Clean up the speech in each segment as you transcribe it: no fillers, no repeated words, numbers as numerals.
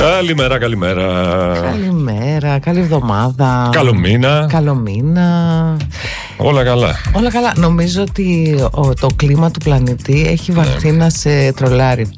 Καλημέρα, καλημέρα. Καλημέρα, καλή εβδομάδα. Καλό μήνα. Καλό μήνα. Όλα καλά. Όλα καλά. Νομίζω ότι το κλίμα του πλανήτη έχει βαρθεί να σε τρολάρει.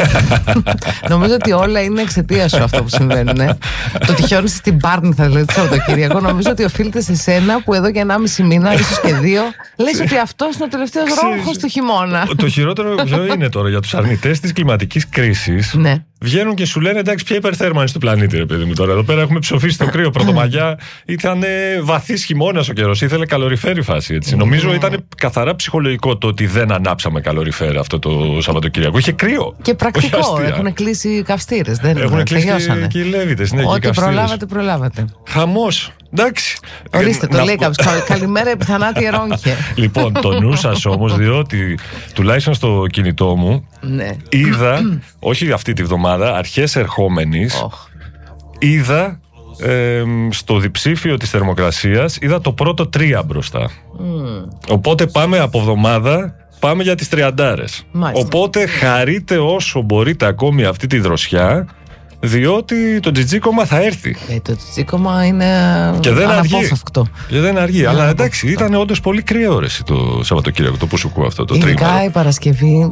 Νομίζω ότι όλα είναι εξαιτία σου αυτό που συμβαίνουν. Το ότι χιόνισε στην Πάρνηθα, δηλαδή το Σαββατοκύριακο, νομίζω ότι οφείλεται σε σένα που εδώ και 1,5 μήνα, ίσως και 2, λες ότι αυτός είναι ο τελευταίος ρόχος του χειμώνα. Το χειρότερο ποιο είναι τώρα για τους αρνητές της κλιματικής κρίσης? Ναι. Βγαίνουν και σου λένε εντάξει, ποια υπερθέρμανση του πλανήτη, ρε παιδί μου. Τώρα εδώ πέρα έχουμε ψοφήσει στο κρύο. Πρωτομαγιά ήταν βαθύς χειμώνας ο καιρός. Ήθελε καλοριφέρ η φάση. Έτσι. Νομίζω ήταν καθαρά ψυχολογικό το ότι δεν ανάψαμε καλοριφέρ αυτό το Σαββατοκύριακο. Είχε κρύο. Και πρακτικό. Έχουν κλείσει καυστήρες. Έχουν κλείσει και οι Λέβητες. Ναι, ό,τι προλάβατε. Χαμός. Εντάξει. Ορίστε, το λέει κάποιος. Καλημέρα, επιθανάτη ερώνχε. Λοιπόν, το νου σας όμως, διότι τουλάχιστον στο κινητό μου είδα, όχι αυτή τη βδομάδα, αρχές ερχόμενης, είδα στο διψήφιο της θερμοκρασίας, είδα το πρώτο 3 μπροστά. Οπότε πάμε από εβδομάδα, πάμε για τις 30. Οπότε χαρείτε όσο μπορείτε ακόμη αυτή τη δροσιά, διότι το τζιτζίκωμα θα έρθει. Το τζιτζίκωμα είναι αναπόφευκτο. Και δεν αργεί. Αλλά εντάξει, ήταν όντως πολύ κρύο το Σαββατοκύριακο, το Πουσουκού αυτό το τρίμηνο. Ειδικά η Παρασκευή,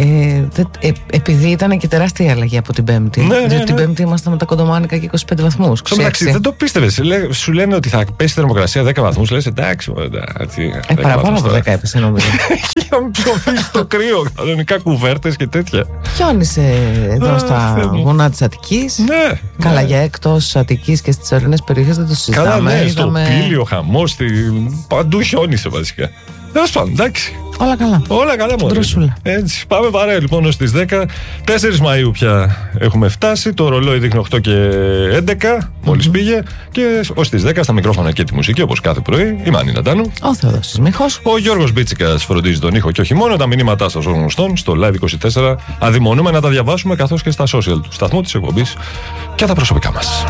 επειδή ήταν και τεράστια αλλαγή από την Πέμπτη. Διότι την Πέμπτη ήμασταν με τα κοντομάνικα και 25 βαθμούς. Εντάξει, δεν το πίστευες. Σου λένε ότι θα πέσει η θερμοκρασία 10 βαθμούς. Λες εντάξει. Παραπάνω από 10 έπεσε, νομίζω. Είχαμε ψοφήσει στο κρύο. Κανονικά κουβέρτες και τέτοια. Χιόνισε εδώ στα βουνά της Αττικής. Ναι. Καλά, για εκτός Αττικής και στις ορεινές περιοχές δεν το συζητάμε. Καλά, ναι, στο Πήλιο, χαμός, παντού χιόνισε βασικά. Τέλος πάντων, εντάξει. Όλα καλά. Όλα καλά, μωρέ. Έτσι. Πάμε παρέα λοιπόν ως τις 10. 4 Μαΐου πια έχουμε φτάσει. Το ρολόι δείχνει 8 και 11. Μόλις πήγε. Και ως τις 10 στα μικρόφωνα και τη μουσική, όπως κάθε πρωί, η Μάνη Ναντάνου. Ο Θεοδόσης Μίχος. Ο Γιώργος Μπίτσικας φροντίζει τον ήχο και όχι μόνο. Τα μηνύματά σας ως γνωστόν στο Live24. Αδειμονούμε να τα διαβάσουμε καθώς και στα social του σταθμού, της εκπομπής και τα προσωπικά μας.